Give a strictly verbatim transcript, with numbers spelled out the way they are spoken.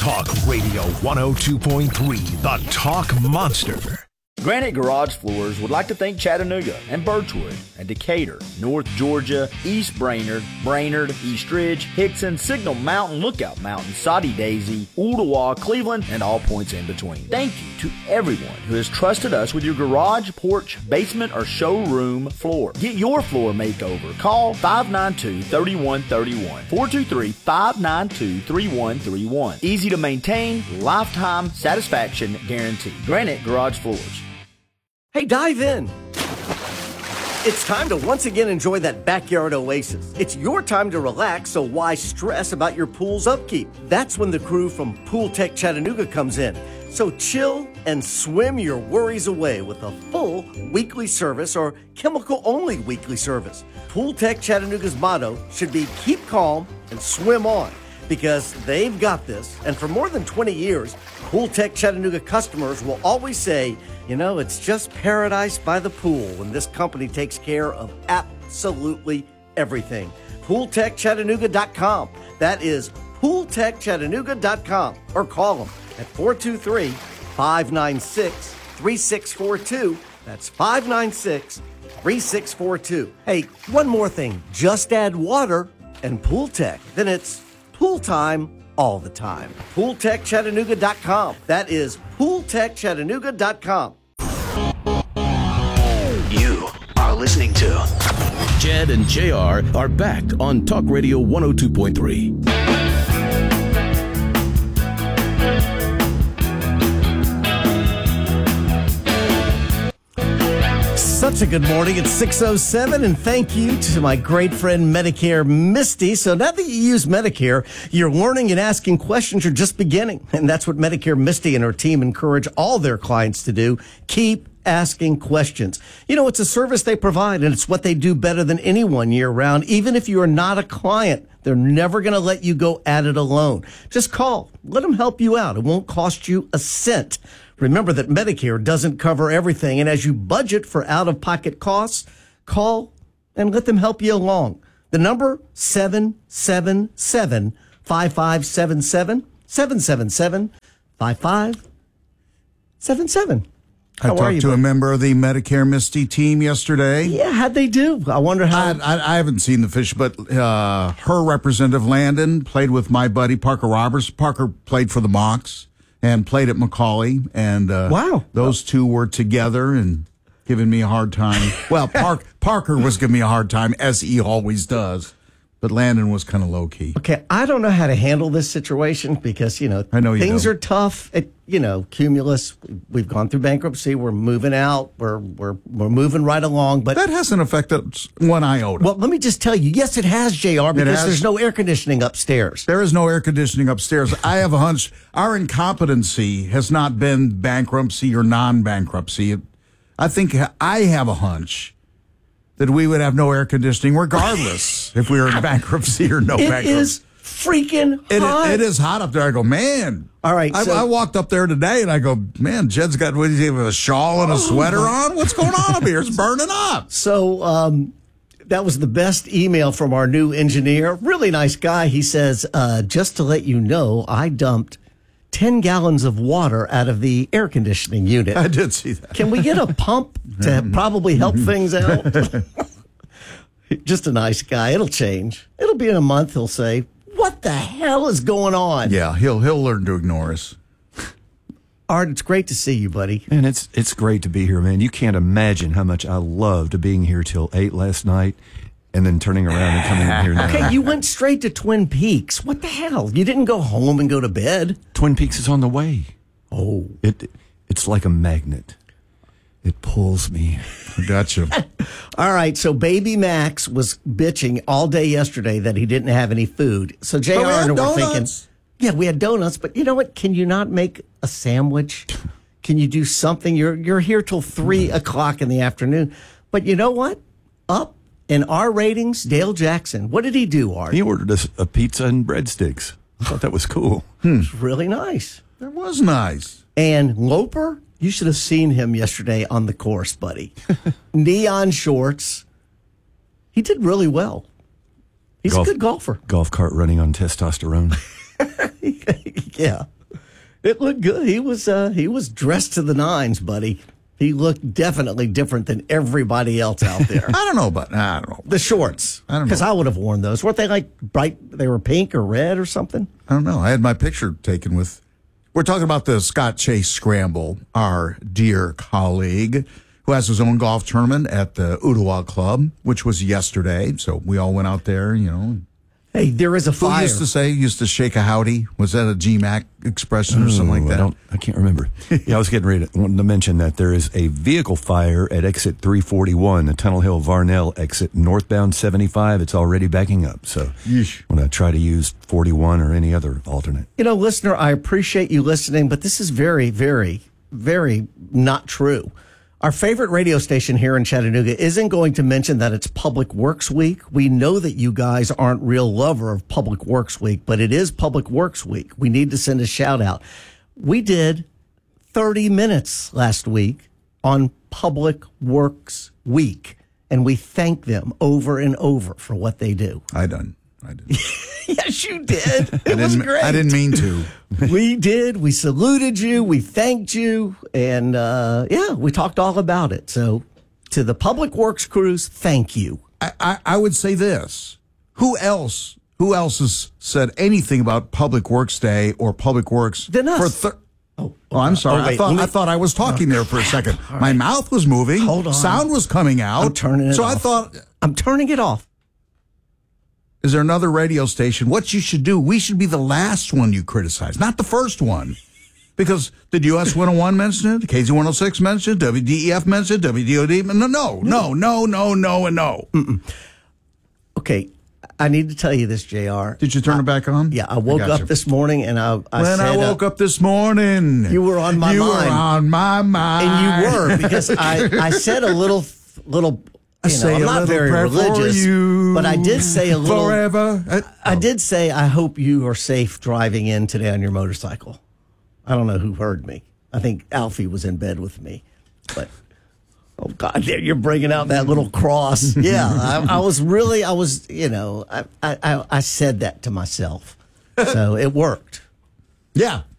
Talk Radio one oh two point three, the Talk Monster. Granite Garage Floors would like to thank Chattanooga and Birchwood and Decatur, North Georgia, East Brainerd, Brainerd, East Ridge, Hickson, Signal Mountain, Lookout Mountain, Soddy Daisy, Ooltewah, Cleveland, and all points in between. Thank you to everyone who has trusted us with your garage, porch, basement, or showroom floor. Get your floor makeover. Call five nine two, three one three one, four two three, five nine two, three one three one. Easy to maintain, lifetime satisfaction guarantee. Granite Garage Floors. Hey, dive in. It's time to once again enjoy that backyard oasis. It's your time to relax, so why stress about your pool's upkeep? That's when the crew from Pool Tech Chattanooga comes in. So chill and swim your worries away with a full weekly service or chemical-only weekly service. Pool Tech Chattanooga's motto should be keep calm and swim on, because they've got this. And for more than twenty years, Pool Tech Chattanooga customers will always say, you know, it's just paradise by the pool when this company takes care of absolutely everything. pool tech chattanooga dot com. That is pool tech chattanooga dot com. Or call them at four two three, five nine six, three six four two. That's five nine six, three six four two. Hey, one more thing. Just add water and Pool Tech. Then it's pool time all the time. pool tech chattanooga dot com. That is pool tech chattanooga dot com. You are listening to Jed and J R are back on Talk Radio one oh two point three. Such a good morning. It's six oh seven, and thank you to my great friend Medicare Misty. So now that you use Medicare, your learning and asking questions are just beginning. And that's what Medicare Misty and her team encourage all their clients to do. Keep asking questions. You know, it's a service they provide, and it's what they do better than anyone year round. Even if you are not a client, they're never going to let you go at it alone. Just call. Let them help you out. It won't cost you a cent. Remember that Medicare doesn't cover everything, and as you budget for out-of-pocket costs, call and let them help you along. The number, seven seven seven, five five seven seven, seven seven seven, five five seven seven. I How are talked you, to buddy? a member of the Medicare Misty team yesterday. Yeah, how'd they do? I wonder how. I, I, I haven't seen the fish, but uh, her representative, Landon, played with my buddy, Parker Roberts. Parker played for the Mocs and played at Macaulay. And uh, Wow. those two were together and giving me a hard time. Well, Park, Parker was giving me a hard time, as he always does. But Landon was kind of low-key. Okay, I don't know how to handle this situation because, you know, I know you things don't. are tough. It, you know, Cumulus, we've gone through bankruptcy. We're moving out. We're we're we're moving right along. But That hasn't affected one iota. well, let me just tell you, yes, it has, J R, because has. there's no air conditioning upstairs. There is no air conditioning upstairs. I have a hunch our incompetency has not been bankruptcy or non-bankruptcy. I think I have a hunch that we would have no air conditioning regardless if we were in bankruptcy or no It bankruptcy. is freaking It, hot. it is hot up there. I go, man. All right, I, so- I walked up there today and I go, man, Jed's got what, is he, a shawl and a sweater on? What's going on up here? It's burning up. So um, that was the best email from our new engineer. Really nice guy. He says, uh, just to let you know, I dumped ten gallons of water out of the air conditioning unit. I did see that. Can we get a pump to probably help things out? Just a nice guy. It'll change. It'll be in a month. He'll say, what the hell is going on? Yeah, he'll he'll learn to ignore us. Art, it's great to see you, buddy. Man, it's it's great to be here, man. You can't imagine how much I loved being here till eight last night and then turning around and coming in here now. Okay, you went straight to Twin Peaks. What the hell? You didn't go home and go to bed? Twin Peaks is on the way. Oh. It It's like a magnet. It pulls me. Gotcha. All right, so baby Max was bitching all day yesterday that he didn't have any food. So J R But we had and we're thinking, donuts. yeah, we had donuts, but you know what? Can you not make a sandwich? Can you do something? You're you're here till three o'clock in the afternoon. But you know what? Up in our ratings, Dale Jackson. What did he do, Art? He ordered us a pizza and breadsticks. I thought that was cool. It's really nice. That was nice. And Loper, you should have seen him yesterday on the course, buddy. Neon shorts. He did really well. He's Golf- a good golfer. Golf cart running on testosterone. Yeah. It looked good. He was uh, he was dressed to the nines, buddy. He looked definitely different than everybody else out there. I don't know, but I don't know. The shorts, I don't know. because I would have worn those. Weren't they like bright? They were pink or red or something. I don't know. I had my picture taken with. We're talking about the Scott Chase Scramble, our dear colleague who has his own golf tournament at the Ottawa Club, which was yesterday. So we all went out there, you know. Hey, there is a Who fire. used to say, used to shake a howdy? Was that a G MAC expression or something like Ooh, that? I, don't, I can't remember. Yeah, I was getting ready to, wanted to mention that there is a vehicle fire at exit three forty-one, the Tunnel Hill Varnell exit northbound seventy-five. It's already backing up. So Yeesh. when I try to use forty-one or any other alternate. You know, listener, I appreciate you listening, but this is very, very, very not true. Our favorite radio station here in Chattanooga isn't going to mention that it's Public Works Week. We know that you guys aren't real lover of Public Works Week, but it is Public Works Week. We need to send a shout out. We did thirty minutes last week on Public Works Week, and we thank them over and over for what they do. I done. I did. Yes, you did. It I was didn't, great. I didn't mean to. We did. We saluted you. We thanked you. And, uh, yeah, we talked all about it. So to the Public Works crews, thank you. I, I, I would say this. Who else, who else has said anything about Public Works Day or Public Works? Than us. For thir- oh, oh, I'm sorry. oh, wait, I thought let me- I thought I was talking there for a second. My mouth was moving. Hold on. Sound was coming out. I'm turning it so off. I thought, I'm turning it off. is there another radio station? What you should do, we should be the last one you criticize, not the first one. Because did U S one oh one mention it? K Z one oh six mention it? W D E F mention it? W D O D? No, no, no, no, no, no, and no. Mm-mm. Okay, I need to tell you this, J R. Did you turn I, it back on? Yeah, I woke I up you. this morning and I, I when said, I woke uh, up this morning, you were on my you mind. You were on my mind, and you were, because I, I said a little little. I You know, say I'm a not little very prayer religious, for you but I did say a little. forever. I, I did say, I hope you are safe driving in today on your motorcycle. I don't know who heard me. I think Alfie was in bed with me. But, oh, God, there you're bringing out that little cross. Yeah, I, I was really, I was, you know, I, I, I said that to myself. So it worked. Yeah,